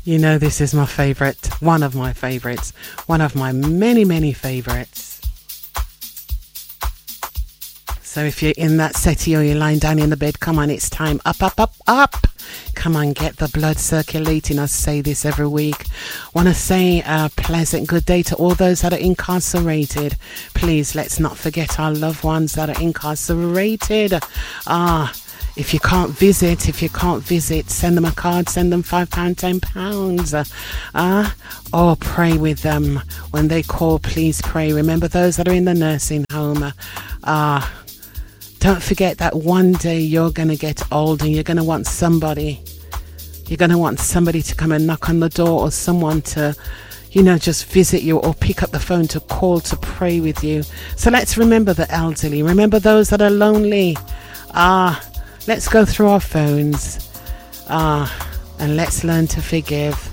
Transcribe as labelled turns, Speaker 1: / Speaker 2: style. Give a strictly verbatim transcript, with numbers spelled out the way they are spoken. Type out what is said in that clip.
Speaker 1: You know, this is my favorite, one of my favorites, one of my many, many favorites. So if you're in that settee or you're lying down in the bed, come on, it's time. Up, up, up, up. Come on, get the blood circulating. I say this every week. Want to say a pleasant good day to all those that are incarcerated. Please, let's not forget our loved ones that are incarcerated. Ah, if you can't visit, if you can't visit, send them a card, send them five pounds, ten pounds. Ah, or pray with them. When they call, please pray. Remember those that are in the nursing home. Ah, don't forget that one day you're going to get old and you're going to want somebody. You're going to want somebody to come and knock on the door, or someone to, you know, just visit you or pick up the phone to call to pray with you. So let's remember the elderly. Remember those that are lonely. Ah, let's go through our phones. Ah, and let's learn to forgive.